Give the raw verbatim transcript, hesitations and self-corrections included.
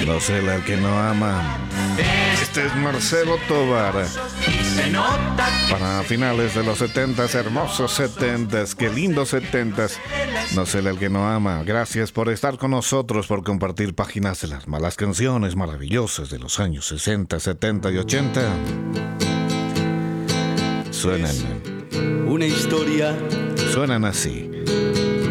No cela el que no ama. Este es Marcelo Tovar. Para finales de los setentas, hermosos setentas, qué lindos setentas. No cela el que no ama. Gracias por estar con nosotros, por compartir páginas de las malas canciones maravillosas de los años sesenta, setenta y ochenta. Suenan. Una historia. Suenan así.